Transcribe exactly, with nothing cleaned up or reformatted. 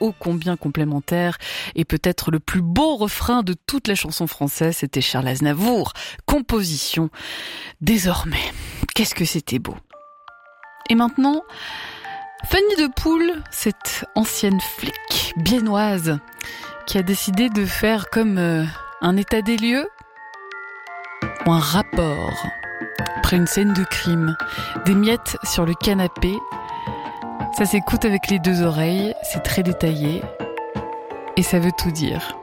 ô combien complémentaire et peut-être le plus beau refrain de toute la chanson française, c'était Charles Aznavour. Composition, désormais. Qu'est-ce que c'était beau. Et maintenant, Fanny de Poule, cette ancienne flic biennoise qui a décidé de faire comme euh, un état des lieux ou un rapport après une scène de crime, des miettes sur le canapé. Ça s'écoute avec les deux oreilles, c'est très détaillé et ça veut tout dire.